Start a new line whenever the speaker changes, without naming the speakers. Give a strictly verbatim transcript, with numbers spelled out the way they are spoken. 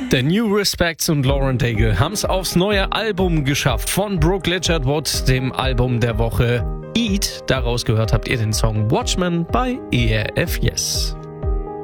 Der New Respects und Lauren Daigle haben es aufs neue Album geschafft. Von Brooke Lichard-Wood, dem Album der Woche Eat. Daraus gehört habt ihr den Song Watchmen bei E R F Yes.